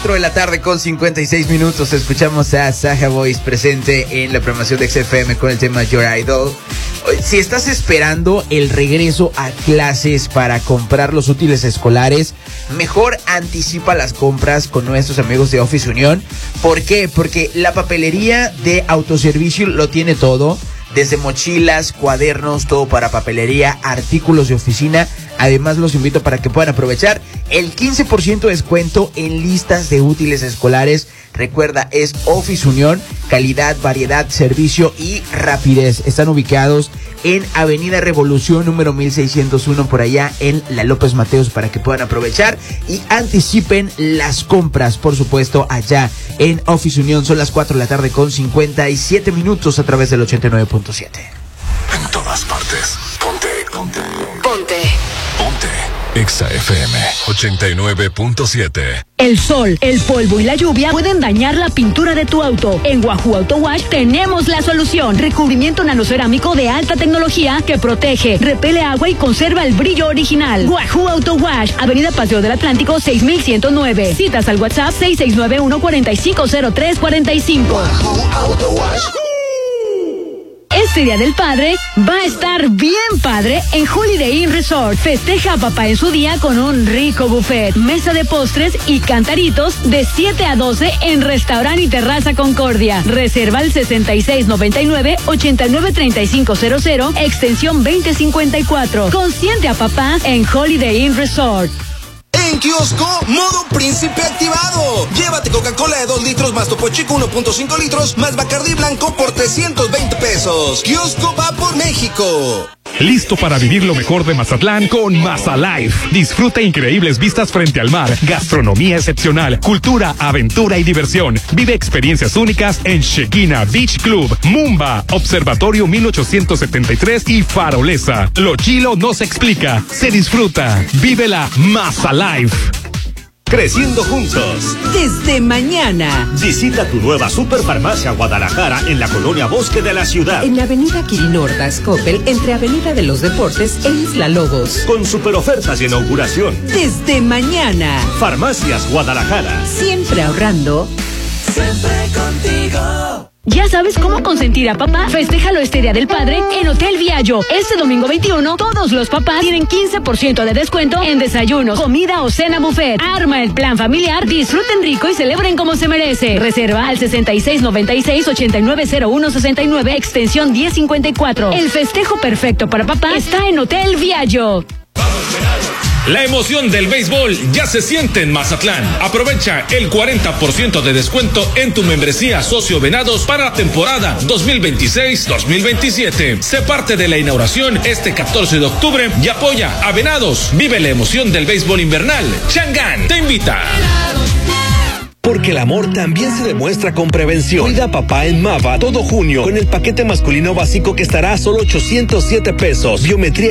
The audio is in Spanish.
4 de la tarde con 56 minutos. Escuchamos a Saja Boys presente en la programación de XFM con el tema Your Idol. Si estás esperando el regreso a clases para comprar los útiles escolares, mejor anticipa las compras con nuestros amigos de Office Unión. ¿Por qué? Porque la papelería de autoservicio lo tiene todo. Desde mochilas, cuadernos, todo para papelería, artículos de oficina. Además, los invito para que puedan aprovechar el 15% de descuento en listas de útiles escolares. Recuerda, es Office Unión, calidad, variedad, servicio y rapidez. Están ubicados en Avenida Revolución, número 1601, por allá en la López Mateos, para que puedan aprovechar y anticipen las compras, por supuesto, allá en Office Unión. Son las 4 de la tarde con 57 minutos a través del 89.7. En todas partes. Ponte. Exa FM 89.7. El sol, el polvo y la lluvia pueden dañar la pintura de tu auto. En Wahoo Auto Wash tenemos la solución. Recubrimiento nanocerámico de alta tecnología que protege, repele agua y conserva el brillo original. Wahoo Auto Wash, Avenida Paseo del Atlántico 6109. Citas al WhatsApp 6691-450345. Wahoo Auto Wash. Este Día del Padre va a estar bien padre en Holiday Inn Resort. Festeja a papá en su día con un rico buffet, mesa de postres y cantaritos de 7 a 12 en Restaurante y Terraza Concordia. Reserva al 6699-893500, extensión 2054. Consiente a papá en Holiday Inn Resort. En kiosco, modo príncipe activado. Llévate Coca-Cola de 2 litros más Topo Chico 1.5 litros más Bacardí Blanco por 320 pesos. Kiosco va por México. Listo para vivir lo mejor de Mazatlán con Mazalife. Disfruta increíbles vistas frente al mar, gastronomía excepcional, cultura, aventura y diversión. Vive experiencias únicas en Shekinah Beach Club, Mumba, Observatorio 1873 y Farolesa. Lo chilo no se explica, se disfruta. Vívela Mazalife. Creciendo juntos. Desde mañana. Visita tu nueva Superfarmacia Guadalajara en la colonia Bosque de la ciudad. En la avenida Quirino Ordaz Coppel, entre Avenida de los Deportes e Isla Lobos. Con super ofertas de inauguración. Desde mañana. Farmacias Guadalajara. Siempre ahorrando. Siempre contigo. ¿Ya sabes cómo consentir a papá? Festéjalo este Día del Padre en Hotel Viallo. Este domingo 21, todos los papás tienen 15% de descuento en desayunos, comida o cena buffet. Arma el plan familiar, disfruten rico y celebren como se merece. Reserva al 6696-890169, extensión 1054. El festejo perfecto para papá está en Hotel Viallo. La emoción del béisbol ya se siente en Mazatlán. Aprovecha el 40% de descuento en tu membresía Socio Venados para la temporada 2026-2027. Sé parte de la inauguración este 14 de octubre y apoya a Venados. Vive la emoción del béisbol invernal. Changán te invita. Porque el amor también se demuestra con prevención. Cuida a papá en Mava todo junio con el paquete masculino básico que estará a solo 807 pesos. Biometría